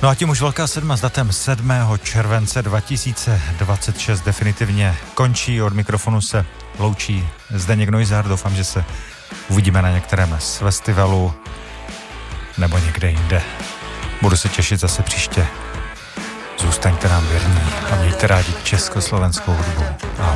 No a tím už Velká sedma s datem 7. července 2026 definitivně končí. Od mikrofonu se loučí Zdeněk Neuser. Doufám, že se uvidíme na některém z festivalu nebo někde jinde. Budu se těšit zase příště. Zůstaňte nám věrní a mějte rádi československou hudbu. Ahoj.